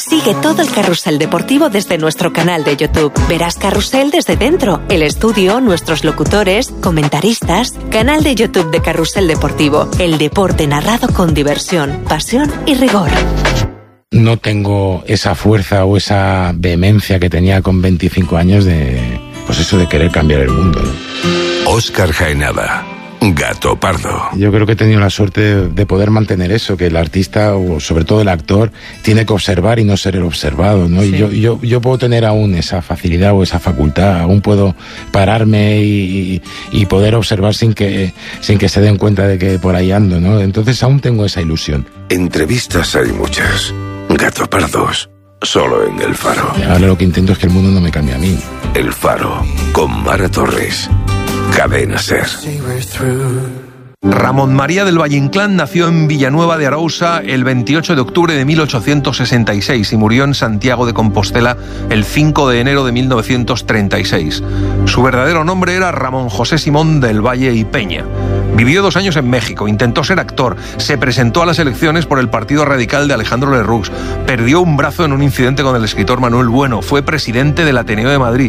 Sigue todo el carrusel deportivo desde nuestro canal de YouTube. Verás Carrusel desde dentro, el estudio, nuestros locutores, comentaristas. Canal de YouTube de Carrusel Deportivo. El deporte narrado con diversión, pasión y rigor. No tengo esa fuerza o esa vehemencia que tenía con 25 años de querer cambiar el mundo, ¿no? Óscar Jaenada, Gato Pardo. Yo creo que he tenido la suerte de poder mantener eso, que el artista, o sobre todo el actor, tiene que observar y no ser el observado, ¿no? Sí. Y yo puedo tener aún esa facilidad o esa facultad, aún puedo pararme y poder observar sin que se den cuenta de que por ahí ando, ¿no? Entonces aún tengo esa ilusión. Entrevistas hay muchas. Gato Pardos, solo en El Faro. Ahora lo que intento es que el mundo no me cambie a mí. El Faro, con Mara Torres. Cadena SER. Ramón María del Valle Inclán nació en Villanueva de Arousa el 28 de octubre de 1866 y murió en Santiago de Compostela el 5 de enero de 1936. Su verdadero nombre era Ramón José Simón del Valle y Peña. Vivió 2 años en México, intentó ser actor, se presentó a las elecciones por el Partido Radical de Alejandro Lerroux, perdió un brazo en un incidente con el escritor Manuel Bueno, fue presidente del Ateneo de Madrid,